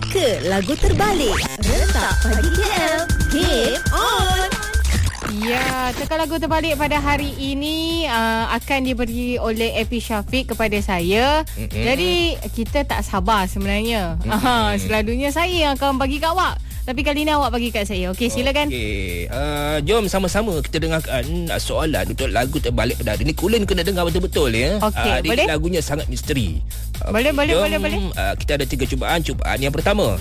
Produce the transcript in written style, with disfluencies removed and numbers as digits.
Teka lagu terbalik. Rentak Pagi KL. Game on. Ya, teka lagu terbalik pada hari ini akan diberi oleh Epi Syafiq kepada saya. Jadi kita tak sabar sebenarnya. Selalunya saya yang akan bagi kat awak, tapi kali ni awak bagi kat saya. Okey, silakan. Okey, jom sama-sama kita dengarkan soalan untuk lagu terbalik pada hari ni. Kulin kena dengar betul-betul ya. Okey, boleh? Lagunya sangat misteri. Boleh. Kita ada 3 cubaan. Cubaan yang pertama,